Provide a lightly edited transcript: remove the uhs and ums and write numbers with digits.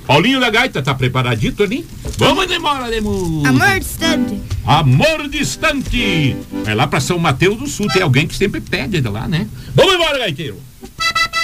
Paulinho da Gaita, tá preparadito ali? Vamos embora, Demu. Amor distante. Amor distante. É lá pra São Mateus do Sul, tem alguém que sempre pede de lá, né? Vamos embora, gaiteiro.